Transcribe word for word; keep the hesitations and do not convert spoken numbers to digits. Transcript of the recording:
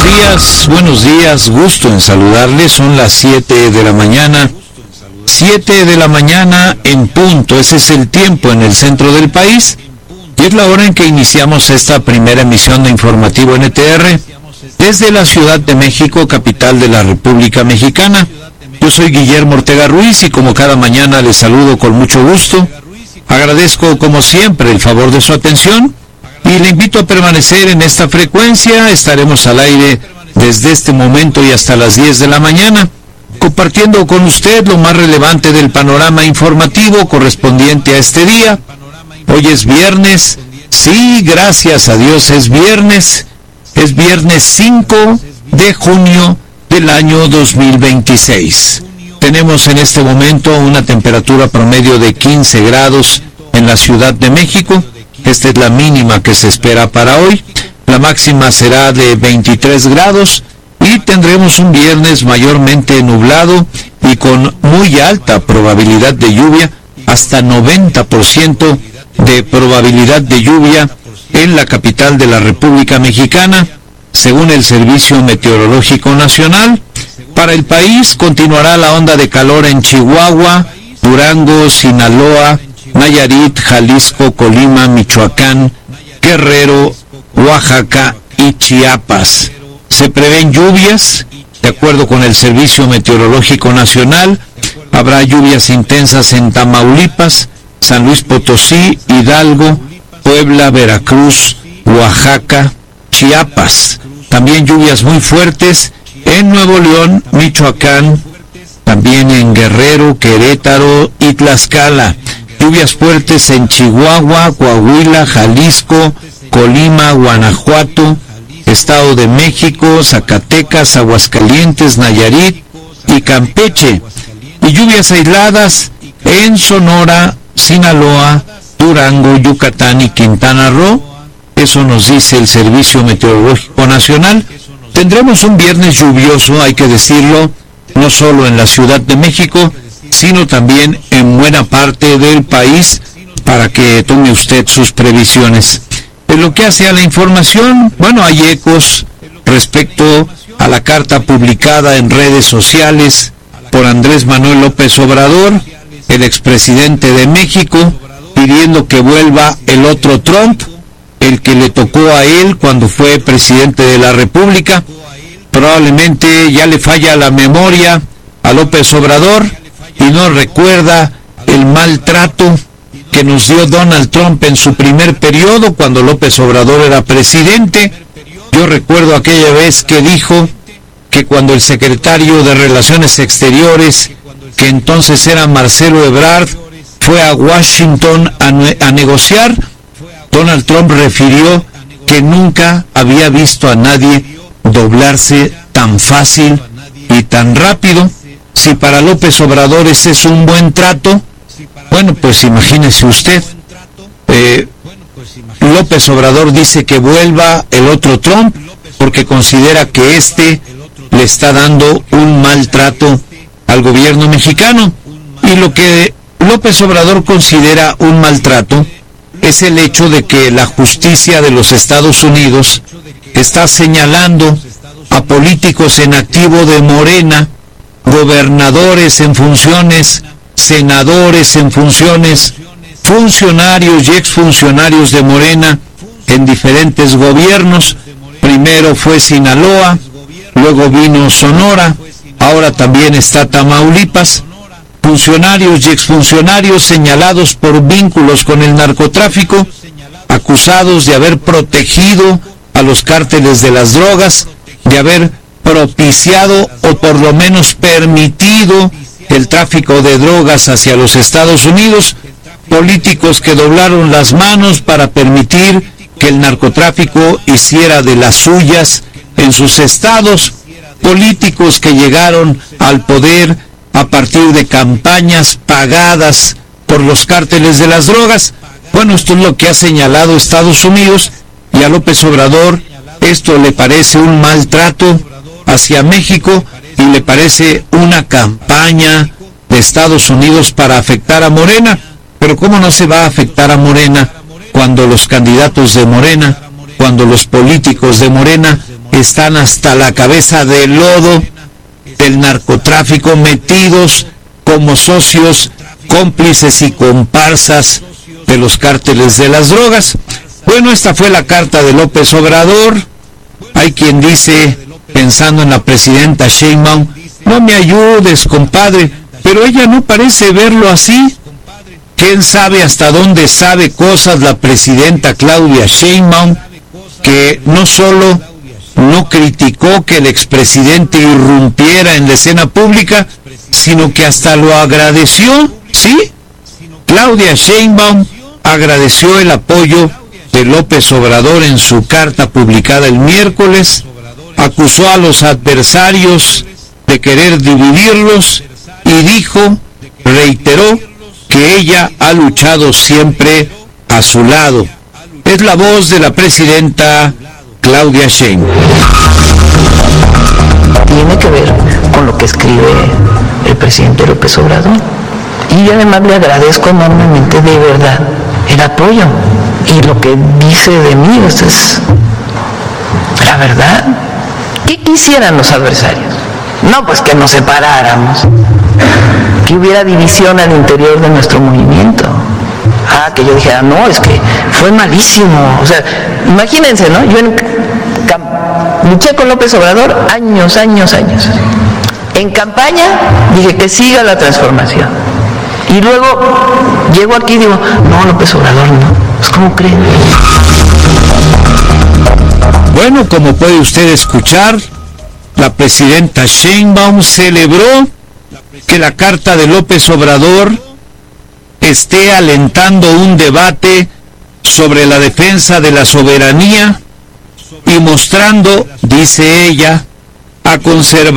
días, buenos días, gusto en saludarles. Son las siete de la mañana, siete de la mañana en punto. Ese es el tiempo en el centro del país y es la hora en que iniciamos esta primera emisión de Informativo N T R desde la Ciudad de México, capital de la República Mexicana. Yo soy Guillermo Ortega Ruiz y como cada mañana les saludo con mucho gusto. Agradezco como siempre el favor de su atención y le invito a permanecer en esta frecuencia. Estaremos al aire desde este momento y hasta las diez de la mañana, compartiendo con usted lo más relevante del panorama informativo correspondiente a este día. Hoy es viernes, sí, gracias a Dios es viernes, es viernes cinco de junio del año dos mil veintiséis. Tenemos en este momento una temperatura promedio de quince grados en la Ciudad de México. Esta es la mínima que se espera para hoy. La máxima será de veintitrés grados y tendremos un viernes mayormente nublado y con muy alta probabilidad de lluvia, hasta noventa por ciento de probabilidad de lluvia en la capital de la República Mexicana, según el Servicio Meteorológico Nacional. Para el país continuará la onda de calor en Chihuahua, Durango, Sinaloa, Nayarit, Jalisco, Colima, Michoacán, Guerrero, Oaxaca y Chiapas. Se prevén lluvias, de acuerdo con el Servicio Meteorológico Nacional. Habrá lluvias intensas en Tamaulipas, San Luis Potosí, Hidalgo, Puebla, Veracruz, Oaxaca, Chiapas. También lluvias muy fuertes en Nuevo León, Michoacán, también en Guerrero, Querétaro y Tlaxcala. Lluvias fuertes en Chihuahua, Coahuila, Jalisco, Colima, Guanajuato, Estado de México, Zacatecas, Aguascalientes, Nayarit y Campeche. Y lluvias aisladas en Sonora, Sinaloa, Durango, Yucatán y Quintana Roo. Eso nos dice el Servicio Meteorológico Nacional. Tendremos un viernes lluvioso, hay que decirlo, no solo en la Ciudad de México, sino también en buena parte del país, para que tome usted sus previsiones. En lo que hace a la información, bueno, hay ecos respecto a la carta publicada en redes sociales por Andrés Manuel López Obrador, el expresidente de México, pidiendo que vuelva el otro Trump, el que le tocó a él cuando fue presidente de la República. Probablemente ya le falla la memoria a López Obrador y no recuerda el maltrato que nos dio Donald Trump en su primer periodo cuando López Obrador era presidente. Yo recuerdo aquella vez que dijo que cuando el secretario de Relaciones Exteriores, que entonces era Marcelo Ebrard, fue a Washington a, ne- a negociar, Donald Trump refirió que nunca había visto a nadie doblarse tan fácil y tan rápido. Si para López Obrador ese es un buen trato, bueno, pues imagínese usted, eh, López Obrador dice que vuelva el otro Trump porque considera que este le está dando un mal trato al gobierno mexicano. Y lo que López Obrador considera un maltrato es el hecho de que la justicia de los Estados Unidos está señalando a políticos en activo de Morena, gobernadores en funciones, senadores en funciones, funcionarios y exfuncionarios de Morena en diferentes gobiernos. Primero fue Sinaloa, luego vino Sonora, ahora también está Tamaulipas. Funcionarios y exfuncionarios señalados por vínculos con el narcotráfico, acusados de haber protegido a los cárteles de las drogas, de haber propiciado o por lo menos permitido el tráfico de drogas hacia los Estados Unidos, políticos que doblaron las manos para permitir que el narcotráfico hiciera de las suyas en sus estados, políticos que llegaron al poder a partir de campañas pagadas por los cárteles de las drogas. Bueno, esto es lo que ha señalado Estados Unidos, y a López Obrador esto le parece un maltrato hacia México y le parece una campaña de Estados Unidos para afectar a Morena. Pero ¿cómo no se va a afectar a Morena cuando los candidatos de Morena, cuando los políticos de Morena están hasta la cabeza del lodo del narcotráfico, metidos como socios, cómplices y comparsas de los cárteles de las drogas. Bueno, esta fue la carta de López Obrador. Hay quien dice, pensando en la presidenta Sheinbaum, no me ayudes, compadre, pero ella no parece verlo así. ¿Quién sabe hasta dónde sabe cosas la presidenta Claudia Sheinbaum, que no solo no criticó que el expresidente irrumpiera en la escena pública, sino que hasta lo agradeció? ¿Sí? Claudia Sheinbaum agradeció el apoyo de López Obrador en su carta publicada el miércoles, acusó a los adversarios de querer dividirlos y dijo, reiteró, que ella ha luchado siempre a su lado. Es la voz de la presidenta Claudia Sheinbaum. Tiene que ver con lo que escribe el presidente López Obrador. Y además le agradezco enormemente, de verdad, el apoyo. Y lo que dice de mí, esta es la verdad. ¿Qué quisieran los adversarios? No, pues que nos separáramos, que hubiera división al interior de nuestro movimiento. Ah, que yo dijera, no, es que fue malísimo. O sea, imagínense, ¿no? Yo en, luché con López Obrador años, años, años. En campaña dije que siga la transformación. Y luego llego aquí y digo, no, López Obrador no. Pues, ¿cómo creen? Bueno, como puede usted escuchar, la presidenta Sheinbaum celebró que la carta de López Obrador esté alentando un debate sobre la defensa de la soberanía y mostrando, dice ella, a conservar